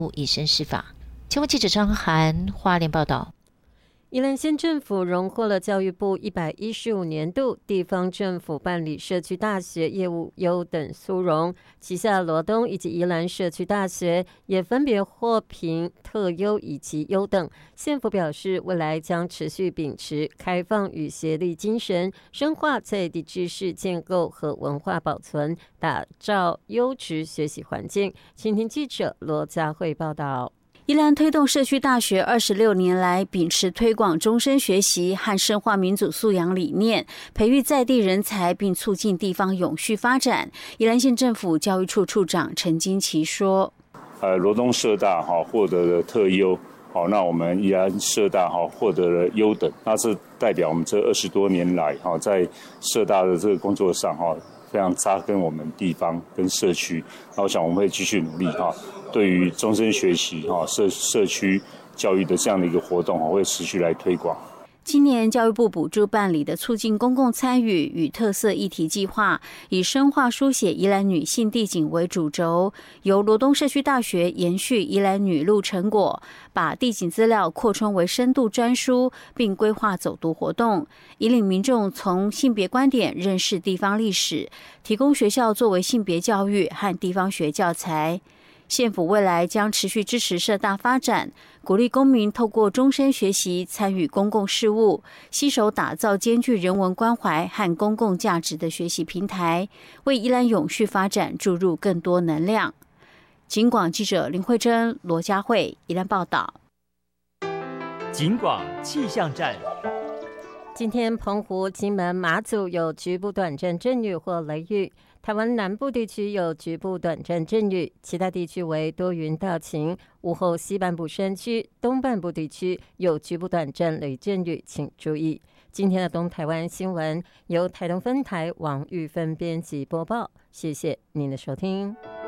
以身试法。前闻记者张涵花莲报道。 宜兰县政府荣获了教育部115年度地方政府办理社区大学业务优等殊荣，旗下罗东以及宜兰社区大学也分别获评特优以及优等。县府表示，未来将持续秉持开放与协力精神，深化在地知识建构和文化保存，打造优质学习环境。请听记者罗佳慧报道。 宜兰推动社区大学26年来，秉持推广终身学习和深化民主素养理念，培育在地人才，并促进地方永续发展。宜兰县政府教育处处长陈金奇说：“ 罗东社大获得了特优，那我们宜兰社大获得了优等，那是代表我们这20多年来在社大的这个工作上非常扎根我们地方跟社区。那我想我们会继续努力对于终身学习社区教育的这样的一个活动会持续来推广。” 今年教育部补助办理的促进公共参与与特色议题计划，以深化书写宜兰女性地景为主轴，由罗东社区大学延续宜兰女路成果，把地景资料扩充为深度专书，并规划走读活动，引领民众从性别观点认识地方历史，提供学校作为性别教育和地方学教材。县府未来将持续支持社大发展，鼓励公民透过终身学习参与公共事务，携手打造兼具人文关怀和公共价值的学习平台，为宜兰永续发展注入更多能量。警广记者林慧珍、罗佳慧宜兰报道。 警广气象站。 今天澎湖、金门、马祖有局部短暂阵雨或雷雨，台湾南部地区有局部短暂阵雨，其他地区为多云到晴。午后西半部山区、东半部地区有局部短暂雷阵雨，请注意。今天的东台湾新闻由台东分台王玉芬编辑播报，谢谢您的收听。